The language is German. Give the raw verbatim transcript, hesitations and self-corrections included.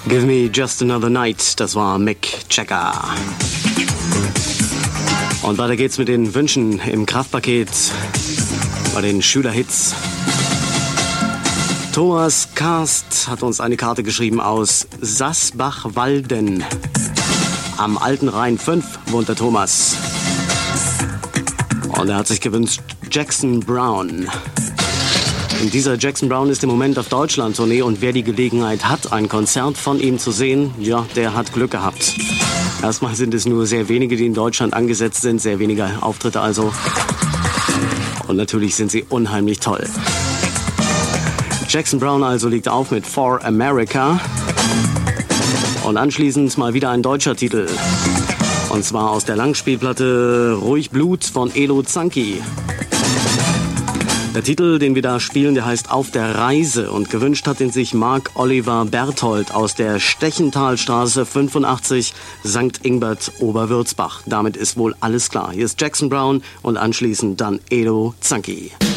Give me just another night, das war Mick Jagger. Und weiter geht's mit den Wünschen im Kraftpaket bei den Schülerhits. Thomas Karst hat uns eine Karte geschrieben aus Sassbach-Walden. Am Alten Rhein fünf wohnt der Thomas. Und er hat sich gewünscht Jackson Browne. Und dieser Jackson Browne ist im Moment auf Deutschland-Tournee und wer die Gelegenheit hat, ein Konzert von ihm zu sehen, ja, der hat Glück gehabt. Erstmal sind es nur sehr wenige, die in Deutschland angesetzt sind, sehr wenige Auftritte also. Und natürlich sind sie unheimlich toll. Jackson Browne also liegt auf mit For America. Und anschließend mal wieder ein deutscher Titel. Und zwar aus der Langspielplatte Ruhig Blut von Elo Zanki. Der Titel, den wir da spielen, der heißt Auf der Reise und gewünscht hat ihn sich Marc Oliver Berthold aus der Stechentalstraße fünfundachtzig, Sankt Ingbert, Oberwürzbach. Damit ist wohl alles klar. Hier ist Jackson Browne und anschließend dann Elo Zanki.